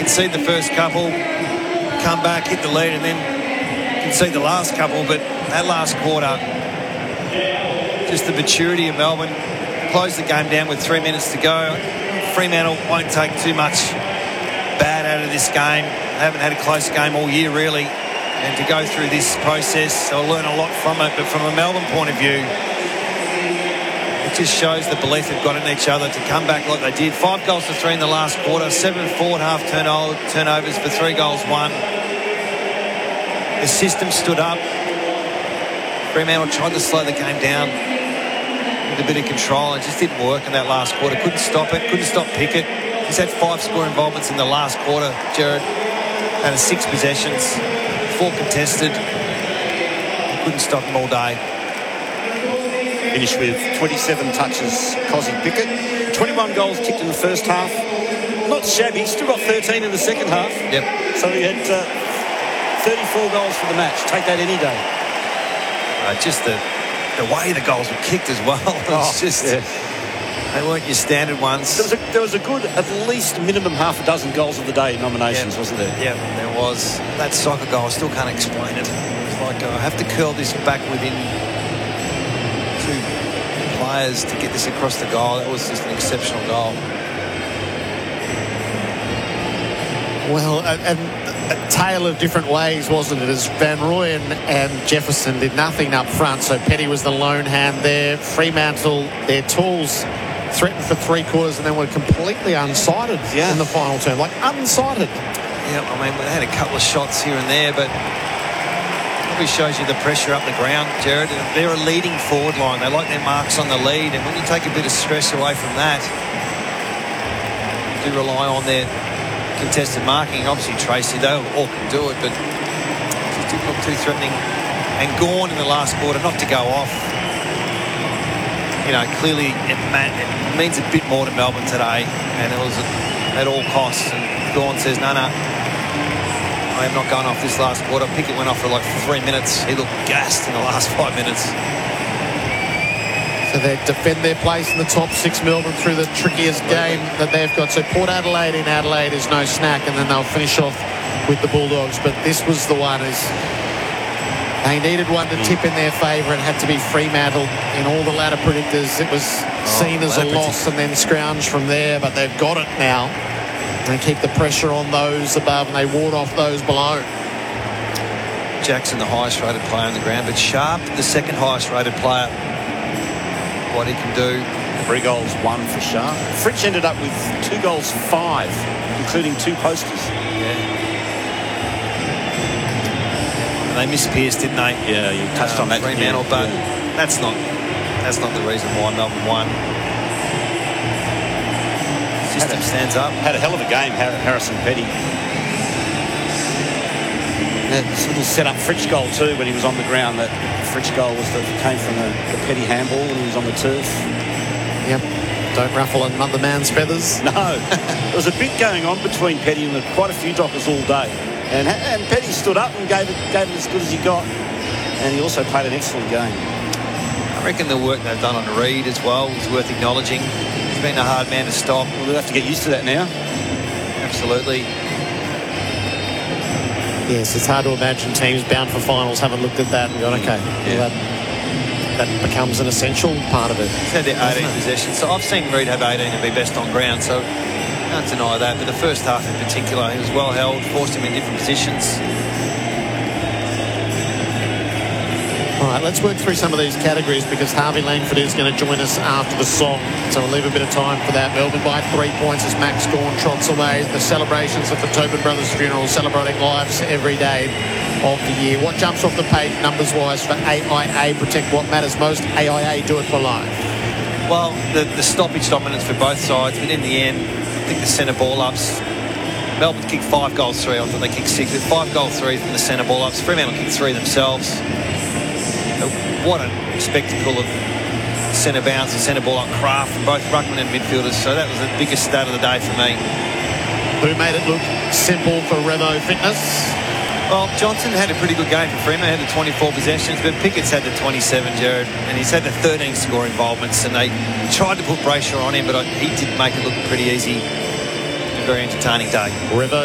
concede the first couple, come back, hit the lead, and then concede the last couple. But that last quarter, just the maturity of Melbourne, closed the game down with 3 minutes to go. Fremantle won't take too much bad out of this game. They haven't had a close game all year, really. And to go through this process, they'll learn a lot from it. But from a Melbourne point of view, it just shows the belief they've got in each other to come back like they did. 5 goals to 3 in the last quarter, 7 forward half turnovers for 3 goals won. The system stood up. Fremantle tried to slow the game down with a bit of control. It just didn't work in that last quarter. Couldn't stop it. Couldn't stop Pickett. He's had 5 score involvements in the last quarter, Jared. Out of 6 possessions, 4 contested. Couldn't stop him all day. Finished with 27 touches, Cozzy Pickett. 21 goals kicked in the first half. Not shabby. Still got 13 in the second half. Yep. So he had 34 goals for the match. Take that any day. Just the way the goals were kicked as well. It's just... Yeah. They weren't your standard ones. There was a good, at least minimum half a dozen goals of the day nominations, wasn't there? Yeah, there was. That soccer goal, I still can't explain it. It's like I have to curl this back within 2 players to get this across the goal. That was just an exceptional goal. Well, and a tale of different ways, wasn't it? As Van Rooyen and Jefferson did nothing up front, so Petty was the lone hand there. Fremantle, their tools threatened for 3 quarters and then were completely unsighted in the final term. Like, unsighted. Yeah, I mean, they had a couple of shots here and there, but probably shows you the pressure up the ground, Jared. They're a leading forward line. They like their marks on the lead, and when you take a bit of stress away from that, you do rely on their contested marking. Obviously, Tracy, they all can do it, but it didn't look too threatening. And Gawn in the last quarter, not to go off. You know, clearly it means a bit more to Melbourne today, and it was at all costs. And Gawn says, no, I am not going off this last quarter. Pickett went off for like 3 minutes. He looked gassed in the last 5 minutes. So they defend their place in the top 6, Melbourne, through the trickiest game that they've got. So Port Adelaide in Adelaide is no snack, and then they'll finish off with the Bulldogs. But this was the one. They needed one to tip in their favour. It had to be Fremantle. In all the ladder predictors, it was seen as a loss and then scrounged from there. But they've got it now. They keep the pressure on those above and they ward off those below. Jackson, the highest rated player on the ground, but Sharp, the second highest rated player. What he can do. 3 goals, 1 for Sharp. Fritsch ended up with 2 goals, 5, including 2 posters. Yeah. They missed Pearce, didn't they? Yeah, you touched on that. Fremantle, but that's not the reason why Melbourne won. System stands up. Had a hell of a game, Harrison Petty. That little set-up Fritsch goal too when he was on the ground. That Fritsch goal came from the Petty handball when he was on the turf. Yep. Don't ruffle another man's feathers. No. There was a bit going on between Petty and quite a few dockers all day. And Petty stood up and gave it as good as he got. And he also played an excellent game. I reckon the work they've done on Reid as well is worth acknowledging. He's been a hard man to stop. We'll have to get used to that now. Absolutely. Yes, it's hard to imagine teams bound for finals haven't looked at that and gone, okay, well, that becomes an essential part of it. He's had their 18 possessions. So I've seen Reid have 18 and be best on ground, so can't deny that. But the first half in particular, he was well held, forced him in different positions. All right, let's work through some of these categories because Harvey Langford is going to join us after the song. So we'll leave a bit of time for that. Melbourne by 3 points as Max Gawn trots away. The celebrations of the Tobin Brothers funeral, celebrating lives every day of the year. What jumps off the page numbers-wise for AIA? Protect what matters most. AIA, do it for life. Well, the stoppage dominance for both sides, but in the end, I think the centre ball-ups, Melbourne kicked 5 goals 3. I thought they kicked 6. 5 goal 3 from the centre ball-ups. Fremantle kicked 3 themselves. What a spectacle of centre bounce and centre ball up craft from both ruckman and midfielders. So that was the biggest stat of the day for me. Who made it look simple for Revo Fitness? Well, Johnson had a pretty good game for Fremantle. Had the 24 possessions, but Pickett's had the 27, Jared, and he's had the 13 score involvements. And they tried to put pressure on him, but he did make it look pretty easy. A very entertaining day. Revo